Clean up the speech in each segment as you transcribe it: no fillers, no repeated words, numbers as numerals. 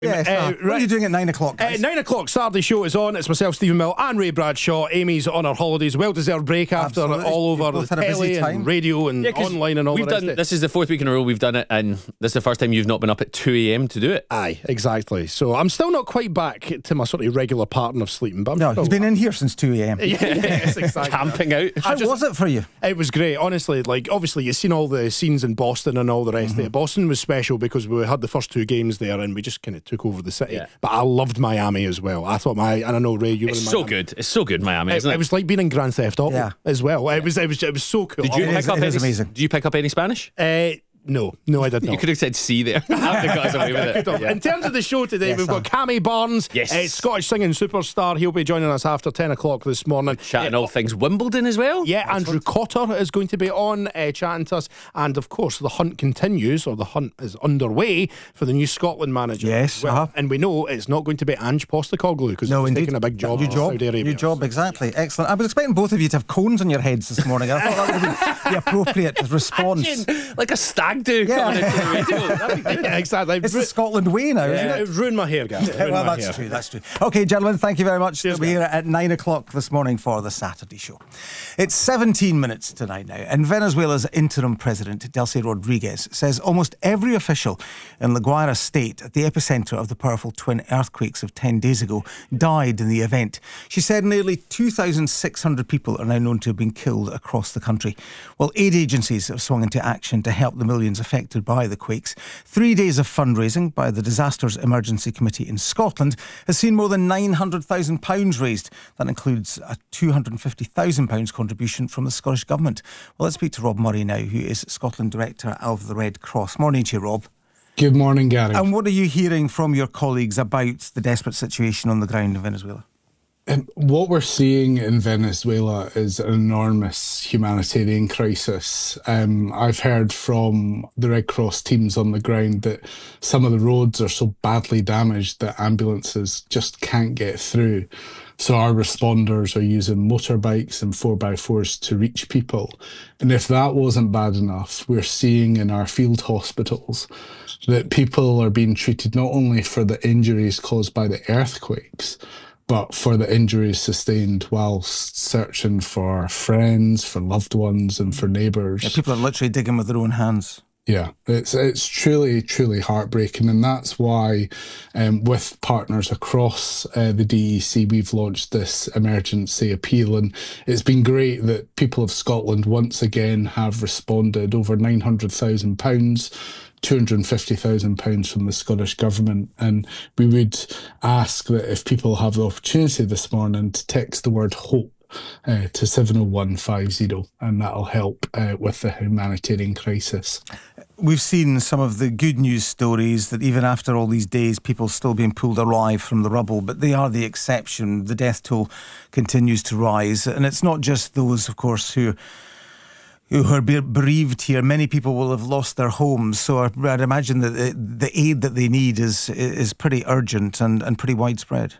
Yes, what are you doing at 9 o'clock, guys? 9 o'clock, Saturday show is on. It's myself, Stephen Mill, and Ray Bradshaw. Amy's on her holidays. Well-deserved break after all over the telly and radio and online and all the rest of it. This is the fourth week in a row we've done it, and this is the first time you've not been up at 2 a.m. to do it. Aye, exactly. So I'm still not quite back to my sort of regular pattern of sleeping. But no, he's been in here since 2 a.m. Yes, exactly. Camping out. How was it for you? It was great, honestly. Like, obviously, you've seen all the scenes in Boston and all the rest of it. Boston was special because we had the first two games there and we just kind of took over the city. Yeah. But I loved Miami as well. I thought and I know, Ray, you were in Miami. So good. It's so good, Miami, isn't it? It was like being in Grand Theft Auto as well. It was so cool. Did you pick up any Spanish? No, I did not. You could have said C there. In terms of the show today, we've got Cammy Barnes, Scottish singing superstar. He'll be joining us after 10 o'clock this morning. Chatting all things Wimbledon as well. Yeah, Andrew Cotter is going to be on chatting to us. And of course, the hunt continues, or the hunt is underway for the new Scotland manager. Yes, and we know it's not going to be Ange Postecoglou because he's taking a big job in Saudi Arabia. New job, exactly. Excellent. I was expecting both of you to have cones on your heads this morning. I thought that would be the appropriate response. Like a stag do coming into the radio. Yeah, exactly. It's the Scotland way now, isn't it? It ruined my hair, guys. Well, that's true. Okay, gentlemen, thank you very much. We'll be here at 9 o'clock this morning for the Saturday show. It's 17 minutes to 9 now, and Venezuela's interim president, Delcy Rodriguez, says almost every official in La Guaira state, at the epicentre of the powerful twin earthquakes of 10 days ago, died in the event. She said nearly 2,600 people are now known to have been killed across the country. Well, aid agencies have swung into action to help the millions affected by the quakes. 3 days of fundraising by the Disasters Emergency Committee in Scotland has seen more than £900,000 raised. That includes a £250,000 contribution from the Scottish Government. Well, let's speak to Rob Murray now, who is Scotland Director of the Red Cross. Morning to you, Rob. Good morning, Gary. And what are you hearing from your colleagues about the desperate situation on the ground in Venezuela? What we're seeing in Venezuela is an enormous humanitarian crisis. I've heard from the Red Cross teams on the ground that some of the roads are so badly damaged that ambulances just can't get through. So our responders are using motorbikes and 4x4s to reach people. And if that wasn't bad enough, we're seeing in our field hospitals that people are being treated not only for the injuries caused by the earthquakes, but for the injuries sustained whilst searching for friends, for loved ones and for neighbours. Yeah, people are literally digging with their own hands. Yeah, it's truly, truly heartbreaking. And that's why with partners across the DEC, we've launched this emergency appeal. And it's been great that people of Scotland once again have responded. Over £900,000, £250,000 from the Scottish Government. And we would ask that if people have the opportunity this morning to text the word HOPE to 70150, and that'll help with the humanitarian crisis. We've seen some of the good news stories that even after all these days, people still being pulled alive from the rubble, but they are the exception. The death toll continues to rise, and it's not just those, of course, who are bereaved here. Many people will have lost their homes, so I'd imagine that the aid that they need is pretty urgent and pretty widespread.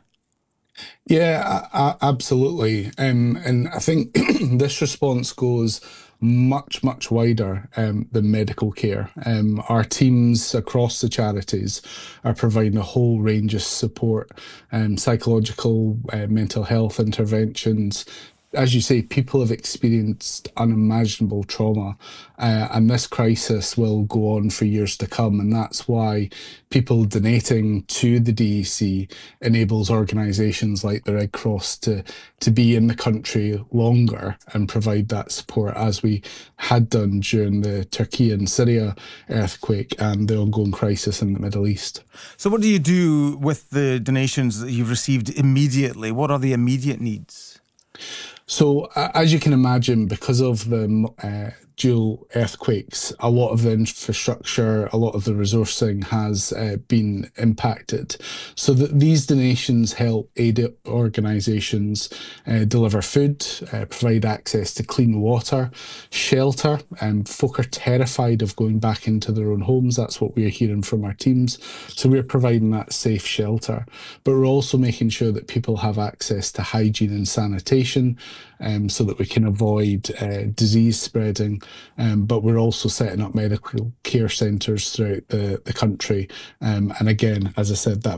Yeah, absolutely. And I think this response goes much, much wider than medical care. Our teams across the charities are providing a whole range of support, psychological, mental health interventions. As you say, people have experienced unimaginable trauma, and this crisis will go on for years to come. And that's why people donating to the DEC enables organisations like the Red Cross to be in the country longer and provide that support, as we had done during the Turkey and Syria earthquake and the ongoing crisis in the Middle East. So what do you do with the donations that you've received immediately? What are the immediate needs? So, as you can imagine, because of the dual earthquakes, a lot of the infrastructure, a lot of the resourcing has been impacted. So these donations help aid organisations deliver food, provide access to clean water, shelter. Folk are terrified of going back into their own homes. That's what we're hearing from our teams. So we're providing that safe shelter. But we're also making sure that people have access to hygiene and sanitation, so that we can avoid disease spreading. But we're also setting up medical care centres throughout the country. And again, as I said, that